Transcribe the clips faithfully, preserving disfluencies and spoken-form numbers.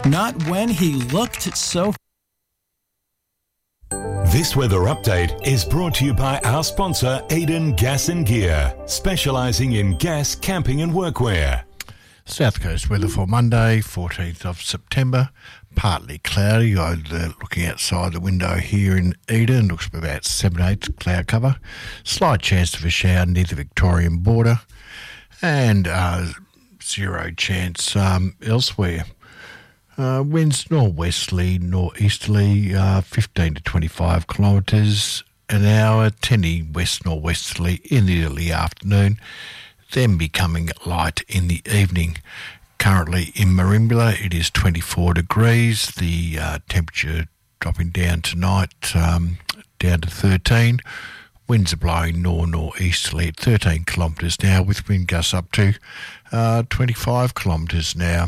Not when he looked so... This weather update is brought to you by our sponsor, Eden Gas and Gear, specialising in gas, camping and workwear. South Coast weather for Monday, fourteenth of September. Partly cloudy. I'm uh, looking outside the window here in Eden. Looks about seven eighths cloud cover. Slight chance of a shower near the Victorian border. And uh, zero chance um, elsewhere. Uh, winds northwesterly, northeasterly, uh, fifteen to twenty-five kilometres an hour, tending west-northwesterly in the early afternoon, then becoming light in the evening. Currently in Merimbula, it is twenty-four degrees. The uh, temperature dropping down tonight, um, down to thirteen. Winds are blowing north-northeasterly at thirteen kilometres now, with wind gusts up to uh, twenty-five kilometres now.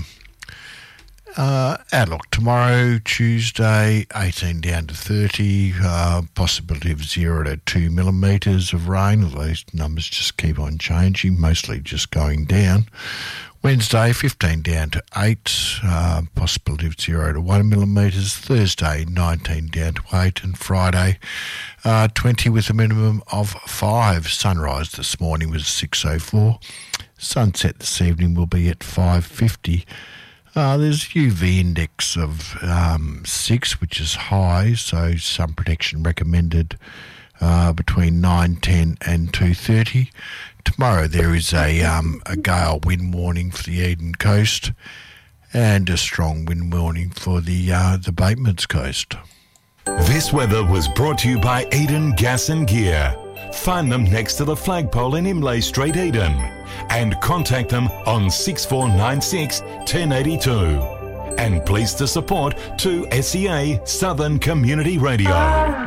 Uh, outlook tomorrow, Tuesday, eighteen down to thirty, uh, possibility of zero to two millimetres of rain. Those numbers just keep on changing, mostly just going down. Wednesday, fifteen down to eight, uh, possibility of zero to one millimetres. Thursday, nineteen down to eight, and Friday, uh, twenty with a minimum of five. Sunrise this morning was six oh four. Sunset this evening will be at five fifty. Uh, there's U V index of um, six, which is high, so sun protection recommended uh, between nine ten and two thirty. Tomorrow there is a, um, a gale wind warning for the Eden Coast and a strong wind warning for the, uh, the Batemans Coast. This weather was brought to you by Eden Gas and Gear. Find them next to the flagpole in Imlay Street, Eden, and contact them on six four nine six, one oh eight two. And pleased to support two S E A Southern Community Radio.